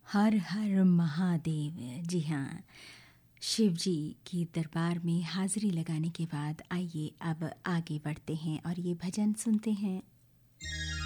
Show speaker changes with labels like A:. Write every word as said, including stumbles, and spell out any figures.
A: हर हर महादेव। जी हाँ, शिव जी की दरबार में हाजिरी लगाने के बाद आइए अब आगे बढ़ते हैं और ये भजन सुनते हैं।